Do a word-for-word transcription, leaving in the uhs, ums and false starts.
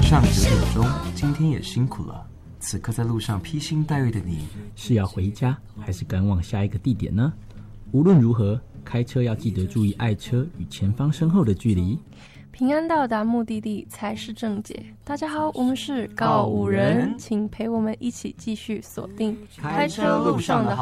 上九点钟，今天也辛苦了。此刻在路上披星戴月的你， 是要回家还是赶往下一个地点呢？无论如何，开车要记得注意爱车与前方身后的距离， 平安到达目的地才是正解。大家好，我们是告五人，请陪我们一起继续锁定开车路上的